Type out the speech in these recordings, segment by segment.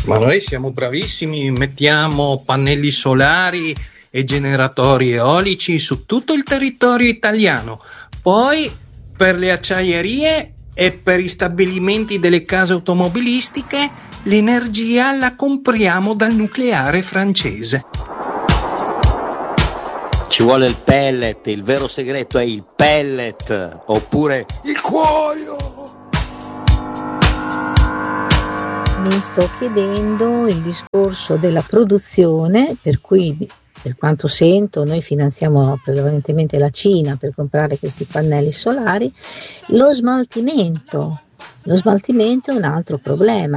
Ma noi siamo bravissimi, mettiamo pannelli solari e generatori eolici su tutto il territorio italiano. Poi per le acciaierie e per i stabilimenti delle case automobilistiche l'energia la compriamo dal nucleare francese. Ci vuole il pellet, il vero segreto è il pellet oppure il cuoio. Mi sto chiedendo il discorso della produzione, per cui per quanto sento noi finanziamo prevalentemente la Cina per comprare questi pannelli solari. Lo smaltimento è un altro problema.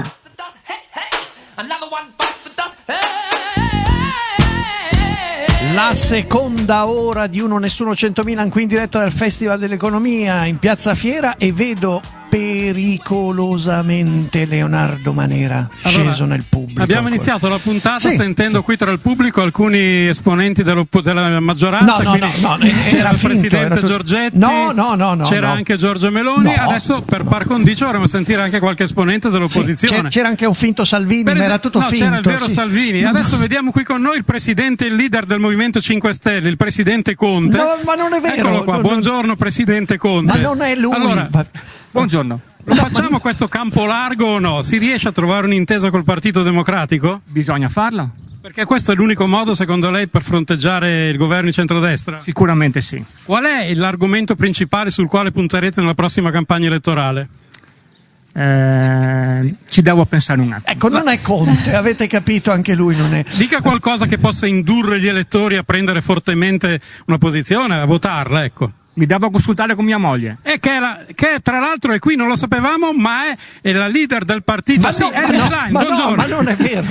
La seconda ora di Uno Nessuno 100.000 qui in diretta dal Festival dell'Economia in Piazza Fiera, e vedo pericolosamente Leonardo Manera sceso nel pubblico. Abbiamo iniziato la puntata sentendo qui tra il pubblico alcuni esponenti della maggioranza. C'era il presidente Giorgetti, c'era anche Giorgia Meloni. Adesso per par condicio vorremmo sentire anche qualche esponente dell'opposizione. C'era anche un finto Salvini, ma era tutto finto. C'era il vero Salvini. Adesso vediamo qui con noi il presidente e il leader del Movimento 5 Stelle, il presidente Conte. No, ma non è vero. Eccolo qua. Buongiorno presidente Conte. Ma non è lui. Allora, buongiorno. Lo facciamo questo campo largo o no? Si riesce a trovare un'intesa col Partito Democratico? Bisogna farla. Perché questo è l'unico modo, secondo lei, per fronteggiare il governo di centrodestra? Sicuramente sì. Qual è l'argomento principale sul quale punterete nella prossima campagna elettorale? Ci devo pensare un attimo. Ecco, non è Conte, avete capito, anche lui non è. Dica qualcosa che possa indurre gli elettori a prendere fortemente una posizione, a votarla, ecco. Mi devo consultare con mia moglie. Che tra l'altro è qui, non lo sapevamo, ma è la leader del partito. Ma non è vero.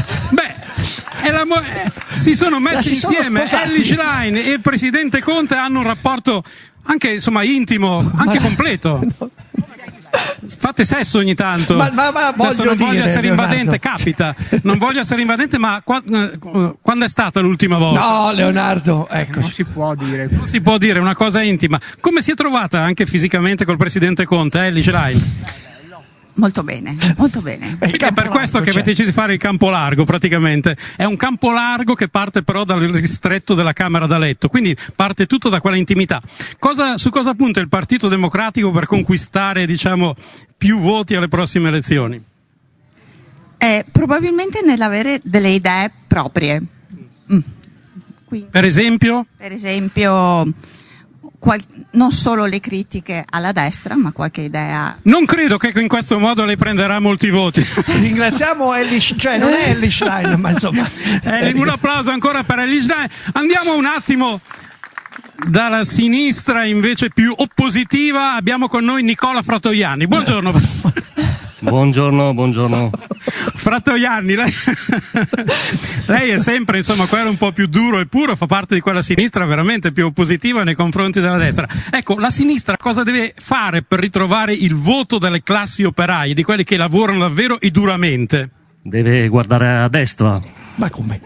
Si sono messi insieme. Elly Schlein e il presidente Conte hanno un rapporto anche intimo, anche completo. Fate sesso ogni tanto. Adesso non voglio essere invadente, capita. Non voglio essere invadente, ma quando è stata l'ultima volta? No, Leonardo, ecco. Non si può dire. Non si può dire, è una cosa intima. Come si è trovata anche fisicamente col presidente Conte, Elly Schlein? Molto bene, molto bene. È per questo che avete deciso di fare il campo largo, praticamente. È un campo largo che parte però dal ristretto della camera da letto, quindi parte tutto da quella intimità. Su cosa punta il Partito Democratico per conquistare, più voti alle prossime elezioni? Probabilmente nell'avere delle idee proprie. Quindi, per esempio? Per esempio, non solo le critiche alla destra, ma qualche idea. Non credo che in questo modo lei prenderà molti voti. Ringraziamo Elly, cioè non è Elly Schlein, ma insomma. Un applauso ancora per Elly Schlein. Andiamo un attimo dalla sinistra invece più oppositiva. Abbiamo con noi Nicola Fratoianni. Buongiorno. Buongiorno. Fratoianni, lei è sempre, quello un po' più duro e puro, fa parte di quella sinistra veramente più oppositiva nei confronti della destra. Ecco, la sinistra cosa deve fare per ritrovare il voto delle classi operaie, di quelli che lavorano davvero e duramente? Deve guardare a destra. Ma come?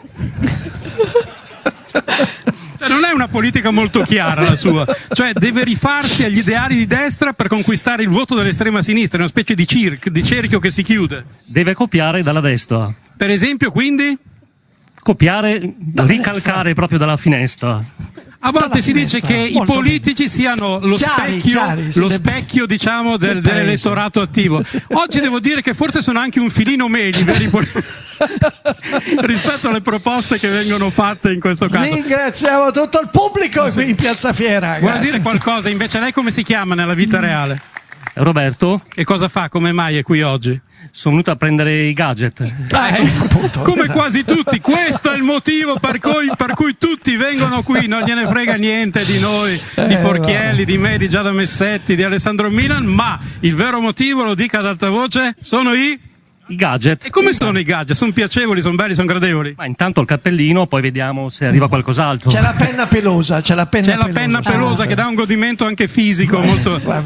Non è una politica molto chiara la sua, deve rifarsi agli ideali di destra per conquistare il voto dell'estrema sinistra, è una specie di cerchio che si chiude. Deve copiare dalla destra. Per esempio, quindi? Copiare, ricalcare proprio dalla finestra. A volte si dice che i politici siano lo specchio dell'elettorato attivo. Oggi devo dire che forse sono anche un filino meglio rispetto alle proposte che vengono fatte in questo caso. Ringraziamo tutto il pubblico qui in Piazza Fiera. Vuole dire qualcosa invece? Lei come si chiama nella vita reale? Roberto. Che cosa fa? Come mai è qui oggi? Sono venuto a prendere i gadget. Come quasi tutti, questo è il motivo per cui tutti vengono qui, non gliene frega niente di noi, di Forchielli, di me, di Giada Messetti, di Alessandro Milan, ma il vero motivo, lo dica ad alta voce, sono i gadget. E come sono i gadget? Sono piacevoli, sono belli, sono gradevoli? Ma intanto il cappellino, poi vediamo se arriva qualcos'altro. C'è la penna pelosa, che dà un godimento anche fisico molto. Vabbè.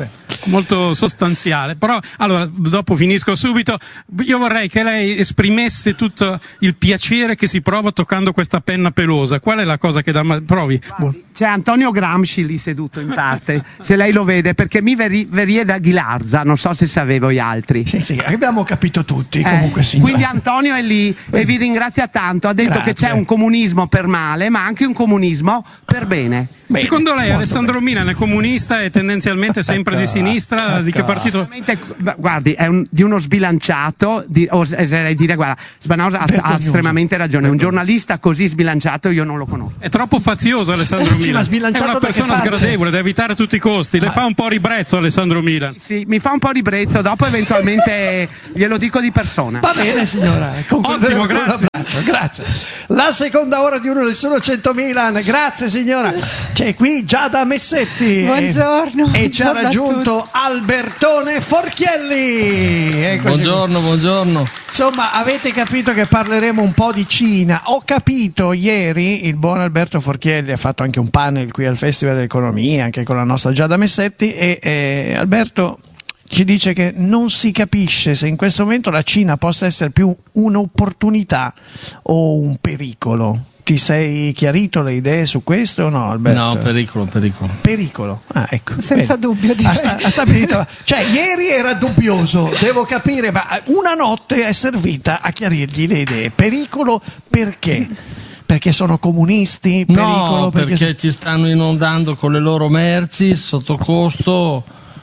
molto sostanziale. Però allora dopo finisco subito. Io vorrei che lei esprimesse tutto il piacere che si prova toccando questa penna pelosa. Qual è la cosa che provi? C'è Antonio Gramsci lì seduto in parte, se lei lo vede, perché mi verrie da Ghilarza, non so se sapevo gli altri. Sì, abbiamo capito tutti, comunque signora. Quindi Antonio è lì e vi ringrazia tanto, ha detto Grazie. che c'è un comunismo per male, ma anche un comunismo per bene. Secondo lei Alessandro Milan è comunista e tendenzialmente sempre di sinistra? Di che partito? Guardi, è di uno sbilanciato, oserei dire, guarda, Spinoza ha estremamente ragione, un giornalista così sbilanciato io non lo conosco. È troppo fazioso Alessandro Milan. Sì, ma sbilanciato è una persona sgradevole, da evitare a tutti i costi. Le fa un po' ribrezzo Alessandro Milan? Sì, mi fa un po' ribrezzo, dopo eventualmente glielo dico di persona. Va bene signora, Ottimo, grazie. Grazie. La seconda ora di Uno Nessuno 100 Milan, grazie signora. C'è qui Giada Messetti. Buongiorno. E ci ha buongiorno a raggiunto Albertone Forchielli. Eccoci. Buongiorno. Insomma, avete capito che parleremo un po' di Cina. Ho capito ieri, il buon Alberto Forchielli ha fatto anche un panel qui al Festival dell'Economia, anche con la nostra Giada Messetti, e Alberto ci dice che non si capisce se in questo momento la Cina possa essere più un'opportunità o un pericolo. Ti sei chiarito le idee su questo o no, Alberto? No, pericolo. Pericolo? Ah, ecco. Senza dubbio, direi. Ha stabilito. Cioè, ieri era dubbioso, devo capire, ma una notte è servita a chiarirgli le idee. Pericolo perché? Perché sono comunisti? Pericolo No, perché ci stanno inondando con le loro merci sotto costo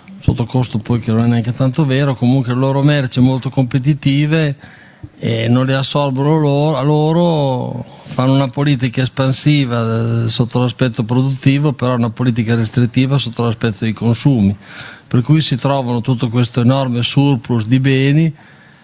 poi che non è neanche tanto vero, comunque le loro merci molto competitive e non le assorbono loro, fanno una politica espansiva sotto l'aspetto produttivo, però una politica restrittiva sotto l'aspetto dei consumi, per cui si trovano tutto questo enorme surplus di beni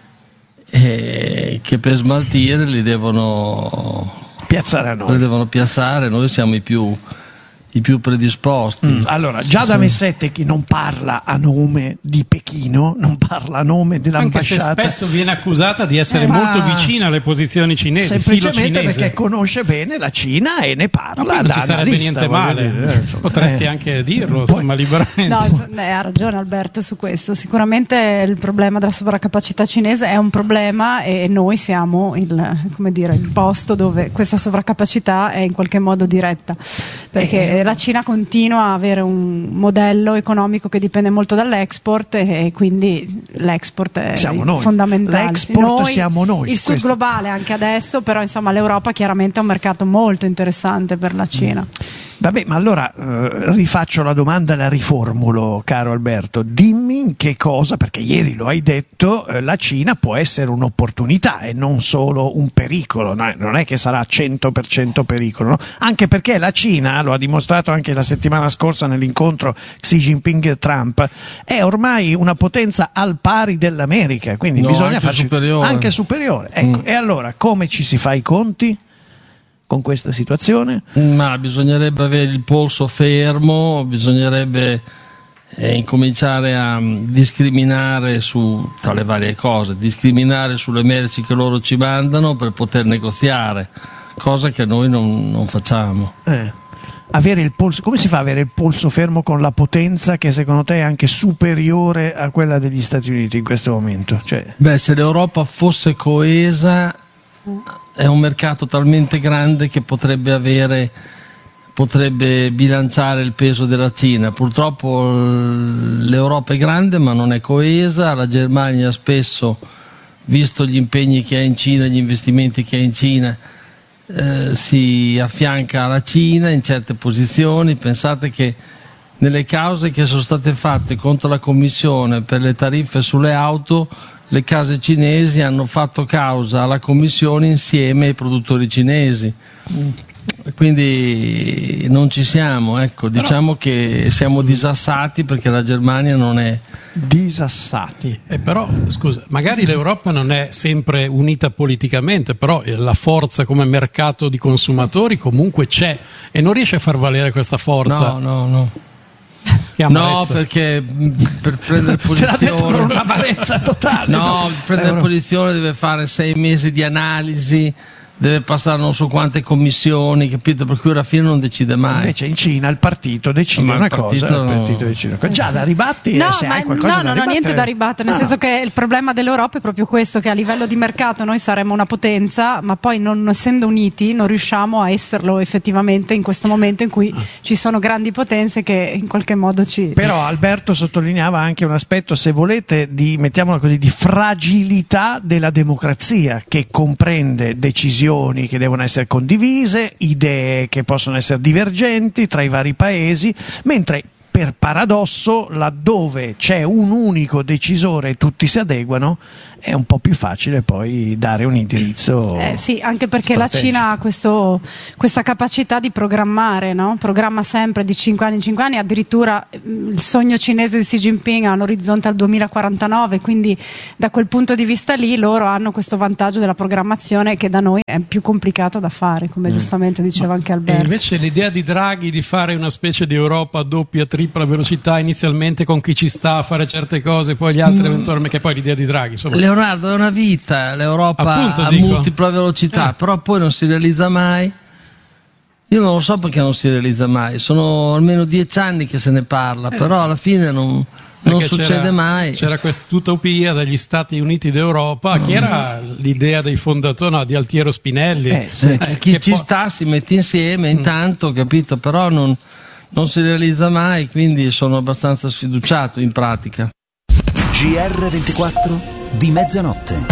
che per smaltire li devono piazzare a noi. Li devono piazzare, noi siamo i più predisposti. Allora, Giada Messetti che non parla a nome di Pechino, non parla a nome dell'ambasciata. Anche se spesso viene accusata di essere molto vicina alle posizioni cinesi, semplicemente filo cinese. perché conosce bene la Cina e ne parla. Ma non ci sarebbe niente male, potresti anche dirlo, insomma, liberamente. No, ha ragione Alberto su questo. Sicuramente il problema della sovraccapacità cinese è un problema e noi siamo il posto dove questa sovraccapacità è in qualche modo diretta, perché la Cina continua a avere un modello economico che dipende molto dall'export e quindi l'export è fondamentale. L'export siamo noi. Il sud globale anche adesso, però insomma l'Europa chiaramente è un mercato molto interessante per la Cina. Vabbè, ma allora rifaccio la domanda e la riformulo, caro Alberto. Dimmi in che cosa, perché ieri lo hai detto, la Cina può essere un'opportunità e non solo un pericolo. Non è che sarà 100% pericolo, no? Anche perché la Cina, lo ha dimostrato anche la settimana scorsa nell'incontro Xi Jinping e Trump, è ormai una potenza al pari dell'America, quindi bisogna farci anche superiore. Ecco, e allora come ci si fa i conti con questa situazione? Ma bisognerebbe avere il polso fermo, bisognerebbe incominciare a discriminare tra le varie cose, discriminare sulle merci che loro ci mandano per poter negoziare, cosa che noi non facciamo. Avere il polso, come si fa ad avere il polso fermo con la potenza che secondo te è anche superiore a quella degli Stati Uniti in questo momento? Se l'Europa fosse coesa è un mercato talmente grande che potrebbe bilanciare il peso della Cina. Purtroppo l'Europa è grande ma non è coesa, la Germania spesso, visto gli impegni che ha in Cina, gli investimenti che ha in Cina, si affianca alla Cina in certe posizioni. Pensate che nelle cause che sono state fatte contro la Commissione per le tariffe sulle auto, le case cinesi hanno fatto causa alla Commissione insieme ai produttori cinesi. Quindi non ci siamo, diciamo che siamo disassati perché la Germania non è disassati. Però scusa, magari l'Europa non è sempre unita politicamente, però la forza come mercato di consumatori comunque c'è e non riesce a far valere questa forza. No, perché per prendere posizione un'amarezza totale. No, per prendere posizione deve fare 6 mesi di analisi, deve passare non so quante commissioni, capito? Per cui alla fine non decide mai. Invece in Cina il partito decide una cosa, il partito decide una cosa. Già da ribatti, No, se hai ma qualcosa da non ho ribattere. niente da ribattere, nel senso che il problema dell'Europa è proprio questo, che a livello di mercato noi saremmo una potenza, ma poi non essendo uniti non riusciamo a esserlo effettivamente in questo momento in cui ci sono grandi potenze che in qualche modo ci... Però Alberto sottolineava anche un aspetto, se volete, mettiamola così, di fragilità della democrazia, che comprende decisioni che devono essere condivise, idee che possono essere divergenti tra i vari paesi, mentre per paradosso laddove c'è un unico decisore e tutti si adeguano è un po' più facile poi dare un indirizzo sì, anche perché strategico. la Cina ha questa capacità di programmare, no? Programma sempre di 5 anni in 5 anni, addirittura il sogno cinese di Xi Jinping ha un orizzonte al 2049, quindi da quel punto di vista lì loro hanno questo vantaggio della programmazione che da noi è più complicata da fare, come giustamente diceva anche E Alberto. invece l'idea di Draghi di fare una specie di Europa a doppia, tripla velocità, inizialmente con chi ci sta a fare certe cose, poi gli altri eventualmente, che poi l'idea di Draghi, insomma. Leonardo, è una vita l'Europa Appunto, a dico. multipla velocità, però poi non si realizza mai. Io non lo so perché non si realizza mai, sono almeno 10 anni che se ne parla, però alla fine non succede mai. C'era questa utopia degli Stati Uniti d'Europa, che era l'idea dei fondatori, no, di Altiero Spinelli. Chi ci sta si mette insieme intanto, capito, però non si realizza mai, quindi sono abbastanza sfiduciato in pratica. GR24 di mezzanotte.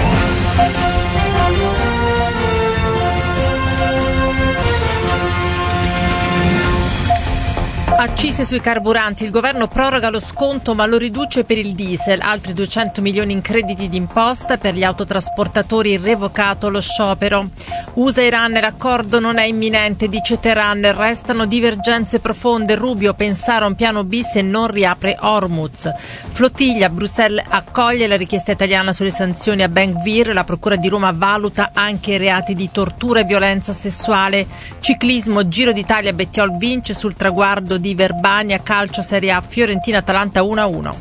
Accise sui carburanti, il governo proroga lo sconto ma lo riduce per il diesel, altri 200 milioni in crediti d'imposta per gli autotrasportatori, revocato lo sciopero. USA-Iran, l'accordo non è imminente, dice Teheran, restano divergenze profonde, Rubio pensare a un piano B se non riapre Hormuz. Flottiglia, Bruxelles accoglie la richiesta italiana sulle sanzioni a Ben-Gvir, la procura di Roma valuta anche i reati di tortura e violenza sessuale. Ciclismo, Giro d'Italia, Bettiol vince sul traguardo di Verbania, calcio Serie A, Fiorentina-Atalanta 1-1.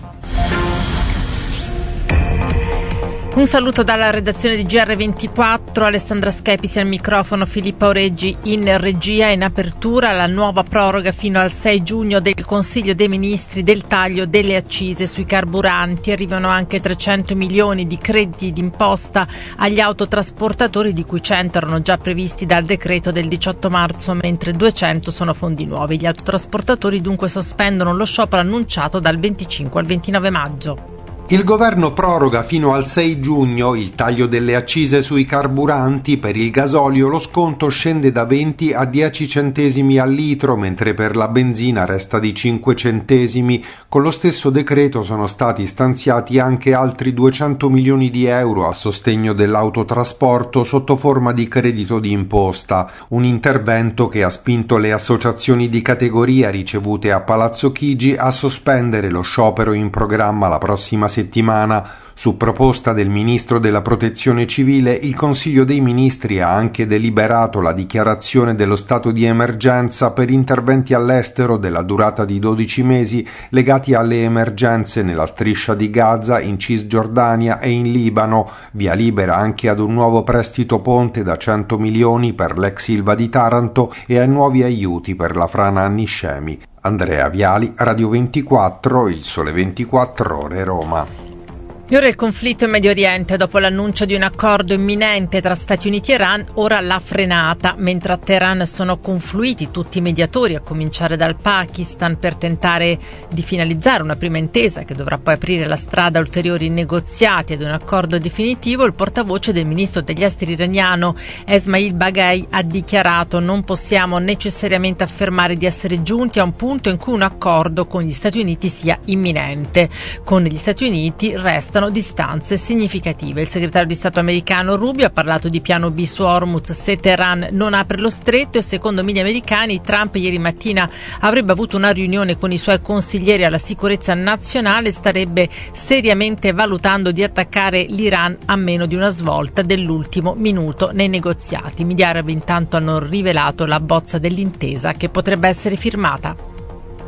Un saluto dalla redazione di GR24, Alessandra Schepisi al microfono, Filippo Aureggi in regia. In apertura la nuova proroga fino al 6 giugno del Consiglio dei Ministri del taglio delle accise sui carburanti. Arrivano anche 300 milioni di crediti d'imposta agli autotrasportatori, di cui 100 erano già previsti dal decreto del 18 marzo, mentre 200 sono fondi nuovi. Gli autotrasportatori dunque sospendono lo sciopero annunciato dal 25 al 29 maggio. Il governo proroga fino al 6 giugno il taglio delle accise sui carburanti. Per il gasolio lo sconto scende da 20 a 10 centesimi al litro, mentre per la benzina resta di 5 centesimi. Con lo stesso decreto sono stati stanziati anche altri 200 milioni di euro a sostegno dell'autotrasporto sotto forma di credito di imposta, un intervento che ha spinto le associazioni di categoria ricevute a Palazzo Chigi a sospendere lo sciopero in programma la prossima settimana. Su proposta del ministro della Protezione Civile, il Consiglio dei Ministri ha anche deliberato la dichiarazione dello stato di emergenza per interventi all'estero della durata di 12 mesi legati alle emergenze nella striscia di Gaza, in Cisgiordania e in Libano. Via libera anche ad un nuovo prestito ponte da 100 milioni per l'ex Ilva di Taranto e ai nuovi aiuti per la frana Anniscemi. Andrea Viali, Radio 24, Il Sole 24 Ore, Roma. E ora il conflitto in Medio Oriente, dopo l'annuncio di un accordo imminente tra Stati Uniti e Iran, ora l'ha frenata, mentre a Teheran sono confluiti tutti i mediatori, a cominciare dal Pakistan, per tentare di finalizzare una prima intesa che dovrà poi aprire la strada a ulteriori negoziati ad un accordo definitivo. Il portavoce del ministro degli esteri iraniano Esmail Baghei ha dichiarato: non possiamo necessariamente affermare di essere giunti a un punto in cui un accordo con gli Stati Uniti sia imminente. Con gli Stati Uniti restano distanze significative. Il segretario di Stato americano Rubio ha parlato di piano B su Hormuz se Teheran non apre lo stretto, e secondo media americani Trump ieri mattina avrebbe avuto una riunione con i suoi consiglieri alla sicurezza nazionale, starebbe seriamente valutando di attaccare l'Iran a meno di una svolta dell'ultimo minuto nei negoziati. I media arabi intanto hanno rivelato la bozza dell'intesa che potrebbe essere firmata.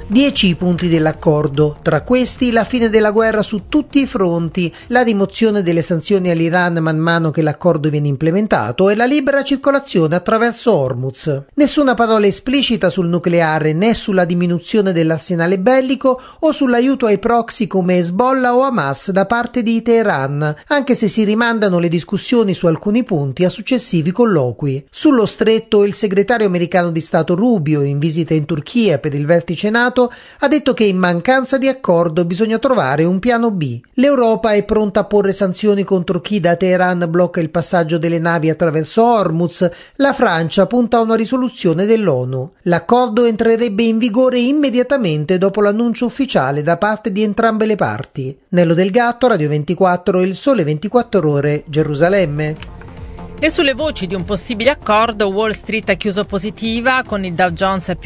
10 i punti dell'accordo, tra questi la fine della guerra su tutti i fronti, la rimozione delle sanzioni all'Iran man mano che l'accordo viene implementato e la libera circolazione attraverso Hormuz. Nessuna parola esplicita sul nucleare né sulla diminuzione dell'arsenale bellico o sull'aiuto ai proxy come Hezbollah o Hamas da parte di Teheran, anche se si rimandano le discussioni su alcuni punti a successivi colloqui. Sullo stretto, il segretario americano di Stato Rubio, in visita in Turchia per il vertice NATO, ha detto che in mancanza di accordo bisogna trovare un piano B. L'Europa è pronta a porre sanzioni contro chi da Teheran blocca il passaggio delle navi attraverso Hormuz. La Francia punta a una risoluzione dell'ONU. L'accordo entrerebbe in vigore immediatamente dopo l'annuncio ufficiale da parte di entrambe le parti. Nello Del Gatto, Radio 24, Il Sole 24 Ore, Gerusalemme. E sulle voci di un possibile accordo, Wall Street ha chiuso positiva con il Dow Jones più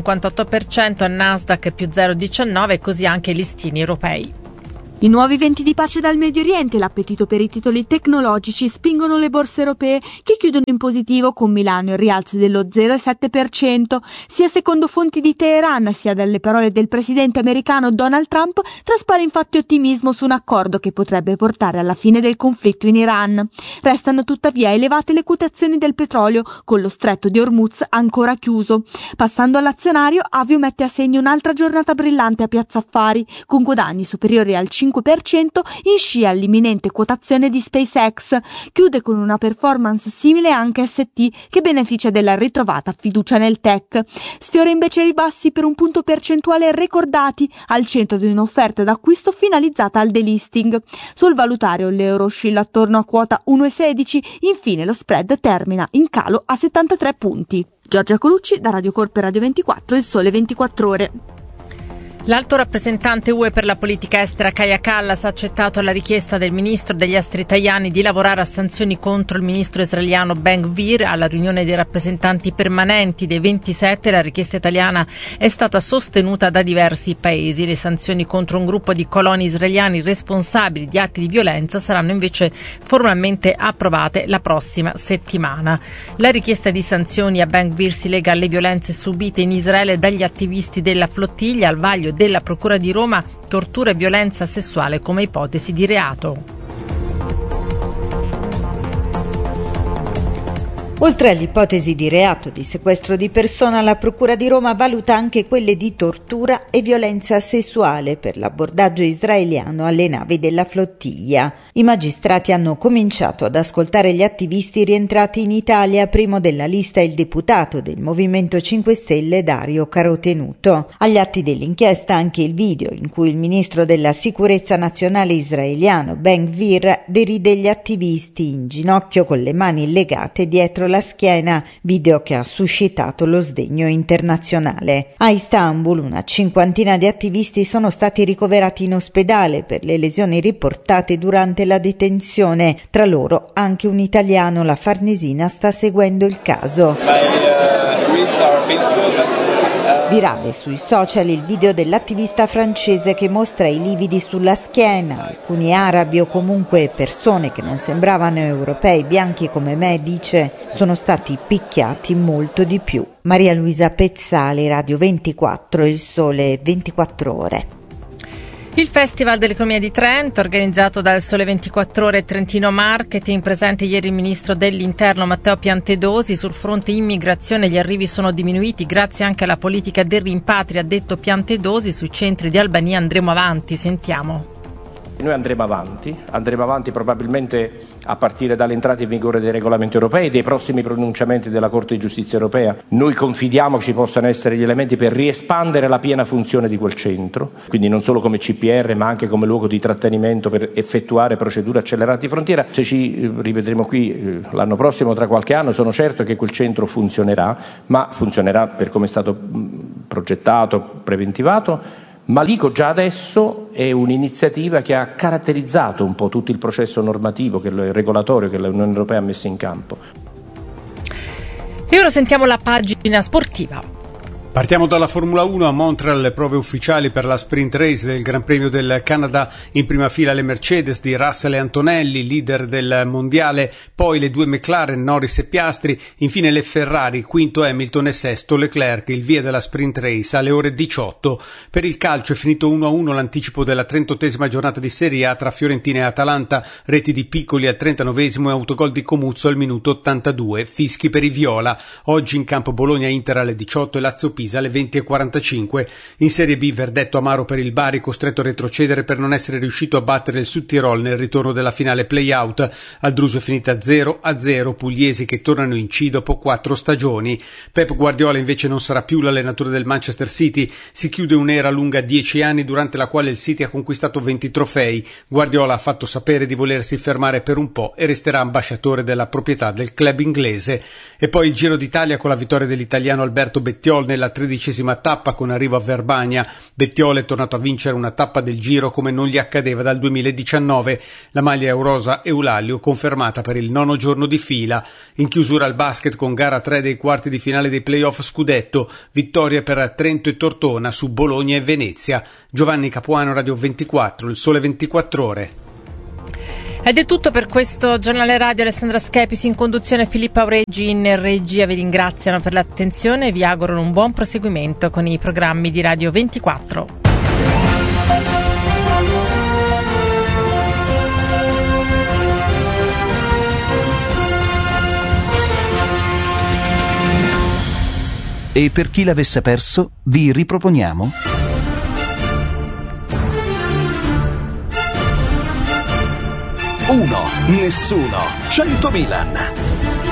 0,58%, il Nasdaq più 0,19% e così anche i listini europei. I nuovi venti di pace dal Medio Oriente e l'appetito per i titoli tecnologici spingono le borse europee che chiudono in positivo, con Milano in rialzo dello 0,7%. Sia secondo fonti di Teheran sia dalle parole del presidente americano Donald Trump traspare infatti ottimismo su un accordo che potrebbe portare alla fine del conflitto in Iran. Restano tuttavia elevate le quotazioni del petrolio, con lo stretto di Hormuz ancora chiuso. Passando all'azionario, Avio mette a segno un'altra giornata brillante a Piazza Affari, con guadagni superiori al 5% in scia all'imminente quotazione di SpaceX. Chiude con una performance simile anche ST, che beneficia della ritrovata fiducia nel tech. Sfiora invece i ribassi per un punto percentuale ricordati, al centro di un'offerta d'acquisto finalizzata al delisting. Sul valutario l'euro oscilla attorno a quota 1,16, infine lo spread termina in calo a 73 punti. Giorgia Colucci, da Radio Corpo e Radio 24, Il Sole 24 Ore. L'alto rappresentante UE per la politica estera Kaja Kallas ha accettato la richiesta del ministro degli esteri Tajani di lavorare a sanzioni contro il ministro israeliano Ben-Gvir. Alla riunione dei rappresentanti permanenti dei 27 la richiesta italiana è stata sostenuta da diversi paesi. Le sanzioni contro un gruppo di coloni israeliani responsabili di atti di violenza saranno invece formalmente approvate la prossima settimana. La richiesta di sanzioni a Ben-Gvir si lega alle violenze subite in Israele dagli attivisti della flottiglia, al vaglio della Procura di Roma, tortura e violenza sessuale come ipotesi di reato. Oltre all'ipotesi di reato di sequestro di persona, la Procura di Roma valuta anche quelle di tortura e violenza sessuale per l'abbordaggio israeliano alle navi della flottiglia. I magistrati hanno cominciato ad ascoltare gli attivisti rientrati in Italia. Primo della lista il deputato del Movimento 5 Stelle Dario Carotenuto. Agli atti dell'inchiesta anche il video in cui il ministro della sicurezza nazionale israeliano Ben-Gvir deride gli attivisti in ginocchio con le mani legate dietro la schiena, video che ha suscitato lo sdegno internazionale. A Istanbul una cinquantina di attivisti sono stati ricoverati in ospedale per le lesioni riportate durante la detenzione, tra loro anche un italiano. La Farnesina sta seguendo il caso. Virale sui social il video dell'attivista francese che mostra i lividi sulla schiena. Alcuni arabi o comunque persone che non sembravano europei bianchi come me, dice, sono stati picchiati molto di più. Maria Luisa Pezzali, Radio 24, Il Sole 24 Ore. Il Festival dell'Economia di Trento, organizzato dal Sole 24 Ore e Trentino Marketing, presente ieri il ministro dell'Interno Matteo Piantedosi. Sul fronte immigrazione gli arrivi sono diminuiti grazie anche alla politica del rimpatrio, ha detto Piantedosi. Sui centri di Albania andremo avanti, sentiamo. Noi andremo avanti probabilmente a partire dall'entrata in vigore dei regolamenti europei e dei prossimi pronunciamenti della Corte di Giustizia europea. Noi confidiamo che ci possano essere gli elementi per riespandere la piena funzione di quel centro, quindi non solo come CPR ma anche come luogo di trattenimento per effettuare procedure accelerate di frontiera. Se ci rivedremo qui l'anno prossimo, tra qualche anno, sono certo che quel centro funzionerà, ma funzionerà per come è stato progettato, preventivato. Ma dico già adesso è un'iniziativa che ha caratterizzato un po' tutto il processo normativo, regolatorio che l'Unione Europea ha messo in campo. E ora sentiamo la pagina sportiva. Partiamo dalla Formula 1 a Montreal, le prove ufficiali per la sprint race del Gran Premio del Canada. In prima fila le Mercedes di Russell e Antonelli, leader del mondiale, poi le due McLaren, Norris e Piastri, infine le Ferrari, quinto Hamilton e sesto Leclerc. Il via della sprint race alle ore 18. Per il calcio è finito 1-1 l'anticipo della 38esima giornata di Serie A tra Fiorentina e Atalanta, reti di Piccoli al 39esimo e autogol di Comuzzo al minuto 82, fischi per i viola. Oggi in campo Bologna-Inter alle 18 e Lazio-Pisa alle 20:45. In Serie B verdetto amaro per il Bari, costretto a retrocedere per non essere riuscito a battere il Südtirol nel ritorno della finale play-out. Al Druso è finita 0-0, pugliesi che tornano in C dopo 4 stagioni. Pep Guardiola invece non sarà più l'allenatore del Manchester City, si chiude un'era lunga 10 anni durante la quale il City ha conquistato 20 trofei. Guardiola ha fatto sapere di volersi fermare per un po' e resterà ambasciatore della proprietà del club inglese. E poi il Giro d'Italia con la vittoria dell'italiano Alberto Bettiol nella 13ª tappa con arrivo a Verbania. Bettiol è tornato a vincere una tappa del Giro come non gli accadeva dal 2019. La maglia rosa Eulalio confermata per il 9° giorno di fila. In chiusura al basket con gara 3 dei quarti di finale dei playoff scudetto. Vittoria per Trento e Tortona su Bologna e Venezia. Giovanni Capuano, Radio 24, Il Sole 24 Ore. Ed è tutto per questo giornale radio. Alessandra Schepisi in conduzione, Filippo Aureggi in regia vi ringraziano per l'attenzione e vi augurano un buon proseguimento con i programmi di Radio 24. E per chi l'avesse perso, vi riproponiamo Uno, nessuno, 100 Milan.